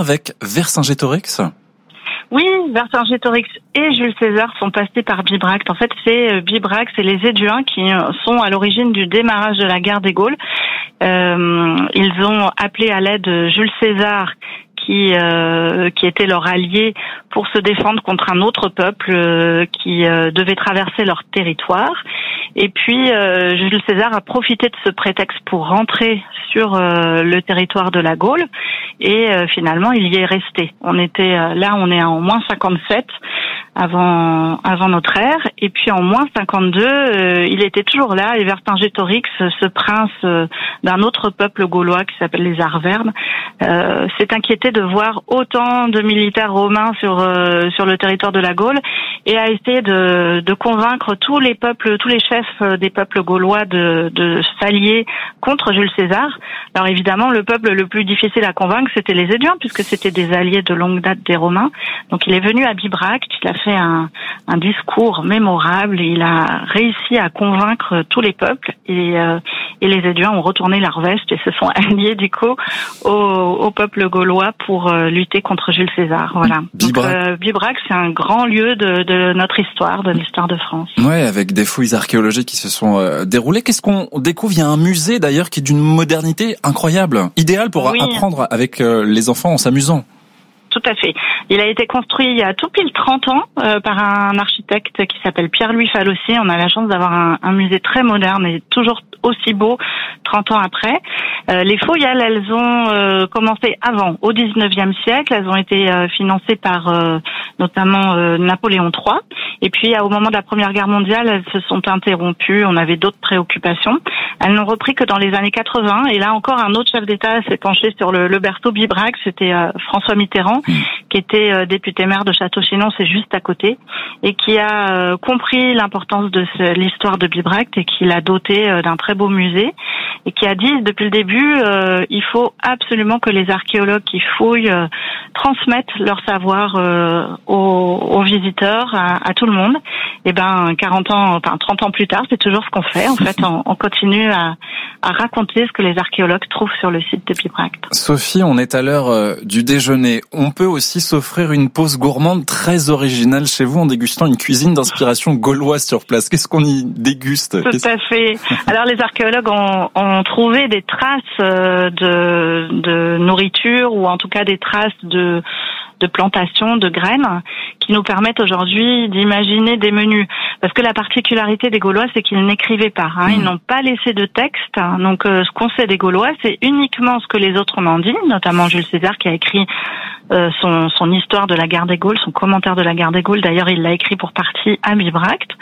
avec Vercingétorix ? Oui, Vercingétorix et Jules César sont passés par Bibracte. En fait, c'est Bibracte, c'est les Éduins qui sont à l'origine du démarrage de la guerre des Gaules. Ils ont appelé à l'aide Jules César, qui était leur allié, pour se défendre contre un autre peuple qui devait traverser leur territoire. Et puis Jules César a profité de ce prétexte pour rentrer sur le territoire de la Gaule, et finalement il y est resté. On est en moins 57 avant notre ère, et puis en moins 52 il était toujours là, et Vercingétorix, ce prince d'un autre peuple gaulois qui s'appelle les Arvernes, s'est inquiété de voir autant de militaires romains sur le territoire de la Gaule, et a essayé de convaincre tous les chefs des peuples gaulois de s'allier contre Jules César. Alors évidemment, le peuple le plus difficile à convaincre, c'était les Éduins, puisque c'était des alliés de longue date des Romains. Donc il est venu à Bibracte, il a fait un discours mémorable, et il a réussi à convaincre tous les peuples, et les Éduins ont retourné leur veste et se sont alliés du coup au peuple gaulois pour lutter contre Jules César. Voilà. Bibracte, c'est un grand lieu de notre histoire, de l'histoire de France. Ouais, avec des fouilles archéologiques qui se sont déroulées. Qu'est-ce qu'on découvre ? Il y a un musée d'ailleurs qui est d'une modernité incroyable, idéal pour apprendre avec les enfants en s'amusant. Tout à fait. Il a été construit il y a tout pile 30 ans par un architecte qui s'appelle Pierre-Louis Fallossier. On a la chance d'avoir un musée très moderne et toujours aussi beau 30 ans après. Les fouilles, elles ont commencé avant, au 19e siècle. Elles ont été financées par notamment Napoléon III. Et puis au moment de la Première Guerre mondiale, elles se sont interrompues. On avait d'autres préoccupations. Elles n'ont repris que dans les années 80. Et là encore, un autre chef d'État s'est penché sur le berceau Bibracte. C'était François Mitterrand, qui était député maire de Château-Chinon, c'est juste à côté, et qui a compris l'importance de l'histoire de Bibracte, et qui l'a doté d'un très beau musée, et qui a dit depuis le début, il faut absolument que les archéologues qui fouillent transmettent leur savoir aux visiteurs, à tout le monde. Et 30 ans plus tard, c'est toujours ce qu'on fait. En fait, on continue à raconter ce que les archéologues trouvent sur le site de Bibracte. Sophie, on est à l'heure du déjeuner. On peut aussi s'offrir une pause gourmande très originale chez vous en dégustant une cuisine d'inspiration gauloise sur place. Qu'est-ce qu'on y déguste ? Tout à fait. Alors les archéologues ont trouvé des traces de nourriture, ou en tout cas des traces de plantations, de graines, qui nous permettent aujourd'hui d'imaginer des menus. Parce que la particularité des Gaulois, c'est qu'ils n'écrivaient pas. Ils n'ont pas laissé de texte. Donc ce qu'on sait des Gaulois, c'est uniquement ce que les autres m'ont dit, notamment Jules César qui a écrit son histoire de la guerre des Gaules, son commentaire de la guerre des Gaules. D'ailleurs, il l'a écrit pour partie à Bibracte.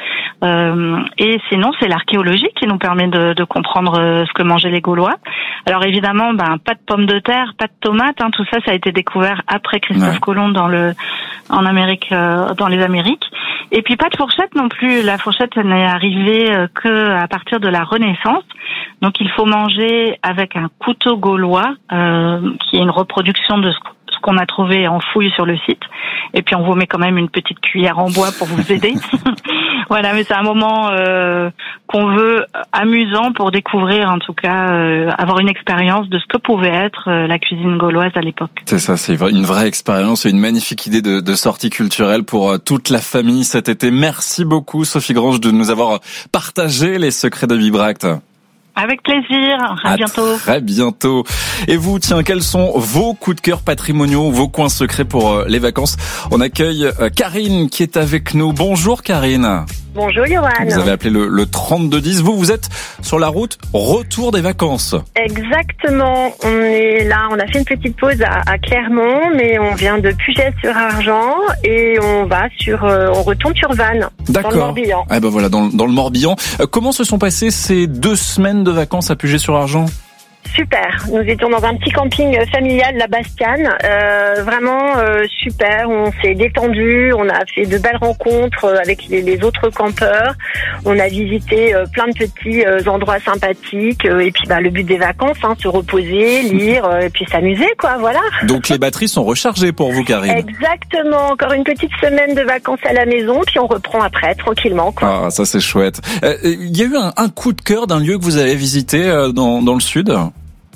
Et sinon, c'est l'archéologie qui nous permet de comprendre ce que mangeaient les Gaulois. Alors évidemment, pas de pommes de terre, pas de tomates, tout ça a été découvert après Christophe Colomb dans les Amériques. Et puis pas de fourchette non plus. La fourchette n'est arrivée que à partir de la Renaissance. Donc il faut manger avec un couteau gaulois, qui est une reproduction de ce qu'on a trouvé en fouille sur le site. Et puis on vous met quand même une petite cuillère en bois pour vous aider. Voilà, mais c'est un moment qu'on veut amusant pour découvrir, en tout cas, avoir une expérience de ce que pouvait être la cuisine gauloise à l'époque. C'est ça, c'est une vraie expérience et une magnifique idée de sortie culturelle pour toute la famille cet été. Merci beaucoup Sophie Grange de nous avoir partagé les secrets de Bibracte. Avec plaisir, à bientôt. Très bientôt. Et vous, tiens, quels sont vos coups de cœur patrimoniaux, vos coins secrets pour les vacances ? On accueille Karine qui est avec nous. Bonjour Karine. Bonjour Yoann. Vous avez appelé le 3210. Vous êtes sur la route retour des vacances. Exactement. On est là, on a fait une petite pause à Clermont, mais on vient de Puget-sur-Argent et on retourne sur Vannes. D'accord. Dans le Morbihan. Ah ben voilà, dans le Morbihan. Comment se sont passées ces 2 semaines de vacances à Puget-sur-Argent ? Super. Nous étions dans un petit camping familial, la Bastiane. Vraiment super. On s'est détendu. On a fait de belles rencontres avec les autres campeurs. On a visité plein de petits endroits sympathiques. Et puis le but des vacances, se reposer, lire, et puis s'amuser, quoi. Voilà. Donc les batteries sont rechargées pour vous, Karine. Exactement. Encore une petite semaine de vacances à la maison, puis on reprend après tranquillement, quoi. Ah, ça c'est chouette. Il y a eu un coup de cœur d'un lieu que vous avez visité dans le sud ?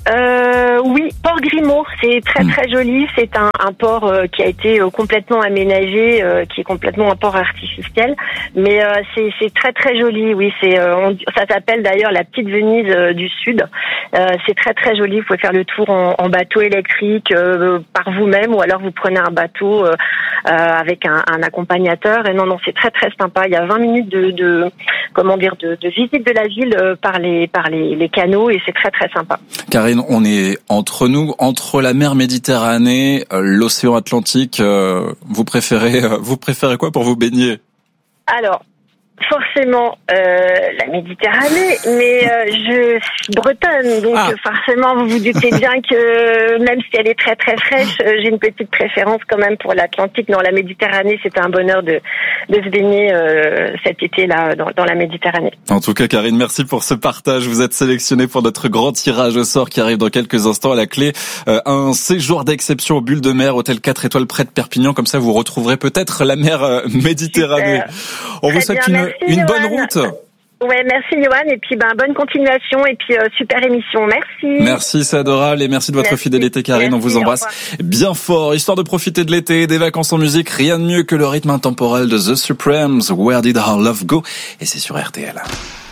Oui, Port Grimaud, c'est très très joli. C'est un port qui a été complètement aménagé, qui est complètement un port artificiel, mais c'est très très joli. Oui, ça s'appelle d'ailleurs la petite Venise du Sud. C'est très très joli. Vous pouvez faire le tour en bateau électrique par vous-même, ou alors vous prenez un bateau avec un accompagnateur. Et non, c'est très très sympa. Il y a 20 minutes de visite de la ville par les canaux, et c'est très très sympa. Karine, on est entre nous, entre la mer Méditerranée, l'océan Atlantique. Vous préférez quoi pour vous baigner? Alors, forcément la Méditerranée, mais je suis bretonne, donc forcément vous vous doutez bien que même si elle est très très fraîche, j'ai une petite préférence quand même pour l'Atlantique. Non, la Méditerranée, c'était un bonheur de se baigner cet été-là dans la Méditerranée. En tout cas, Karine, merci pour ce partage. Vous êtes sélectionnée pour notre grand tirage au sort qui arrive dans quelques instants. À la clé, un séjour d'exception aux Bulles de Mer, hôtel 4 étoiles près de Perpignan. Comme ça, vous retrouverez peut-être la mer Méditerranée. Super. On vous souhaite une bonne route. Ouais, merci Yoann, et puis bonne continuation, et puis super émission. Merci. Merci, c'est adorable, et merci de votre fidélité, Karine. On vous embrasse bien fort. Histoire de profiter de l'été, des vacances en musique, rien de mieux que le rythme intemporel de The Supremes, Where Did Our Love Go? Et c'est sur RTL.